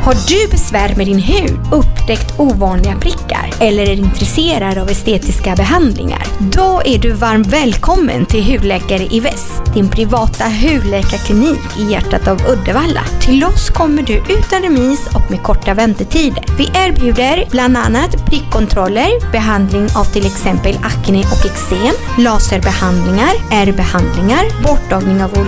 Har du besvär med din hud, upptäckt ovanliga prickar eller är intresserad av estetiska behandlingar? Då är du varmt välkommen till Hudläkare i Väst, din privata hudläkarklinik i hjärtat av Uddevalla. Till oss kommer du utan remis och med korta väntetider. Vi erbjuder bland annat prickkontroller, behandling av till exempel akne och eksem, laserbehandlingar, ärrbehandlingar, borttagning av